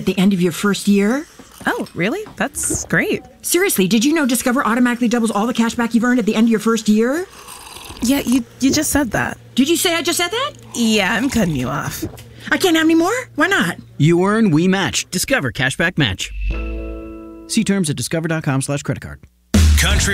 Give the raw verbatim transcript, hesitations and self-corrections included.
the end of your first year. Oh, really? That's great. Seriously, did you know Discover automatically doubles all the cash back you've earned at the end of your first year? Yeah, you you just said that. Did you say I just said that? Yeah, I'm cutting you off. I can't have any more? Why not? You earn, we match. Discover Cashback Match. See terms at discover.com slash credit card. Country